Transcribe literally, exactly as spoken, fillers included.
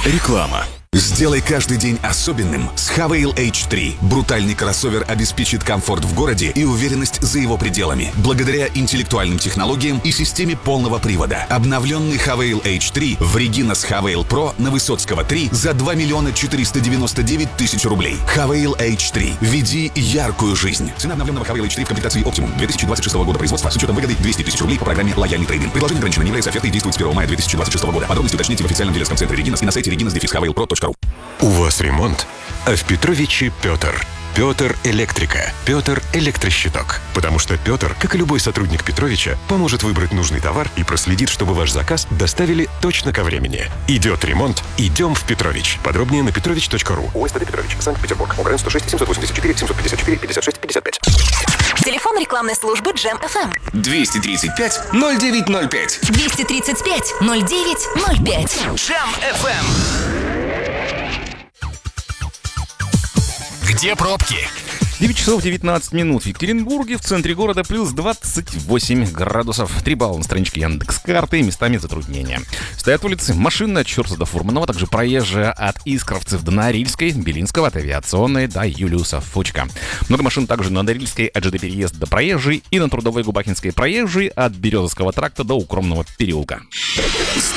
Реклама. Сделай каждый день особенным с Havail эйч три. Брутальный кроссовер обеспечит комфорт в городе и уверенность за его пределами. Благодаря интеллектуальным технологиям и системе полного привода. Обновленный Havail эйч три в Regina с Havail Pro на Высоцкого три за два миллиона четыреста девяносто девять тысяч рублей. Havail эйч три. Веди яркую жизнь. Цена обновленного Havail эйч три в комплектации Optimum две тысячи двадцать шестого года производства с учетом выгоды двести тысяч рублей по программе «Лояльный трейдинг». Предложение ограничено, не является офертой и действует с первого мая две тысячи двадцать шестого года. Подробности уточните в официальном дилерском центре Reginas и на сайте reginas dash havail pro точка ru. У вас ремонт, а в Петровиче Петр. Петр Электрика. Петр Электрощиток. Потому что Петр, как и любой сотрудник Петровича, поможет выбрать нужный товар и проследит, чтобы ваш заказ доставили точно ко времени. Идет ремонт, идем в Петрович. Подробнее на петрович точка ру. ОСТД Петрович, Санкт-Петербург. УГРН сто шесть семьсот восемьдесят четыре семьсот пятьдесят четыре пятьдесят шесть пятьдесят пять. Телефон рекламной службы Джем эф эм. двести тридцать пять ноль девять ноль пять. двести тридцать пять ноль девять ноль пять. Джем эф эм. Где пробки? девять часов девятнадцать минут в Екатеринбурге, в центре города плюс двадцать восемь градусов. три балла на страничке Яндекс.Карты, местами затруднения. Стоят улицы машины от Чёрта до Фурманова, также проезжая от Искровцев до Норильской, Белинского от Авиационной до Юлиуса Фучка. Много машин также на Норильской от ЖД переезд до Проезжей и на Трудовой Губахинской проезжей от Березовского тракта до Укромного переулка.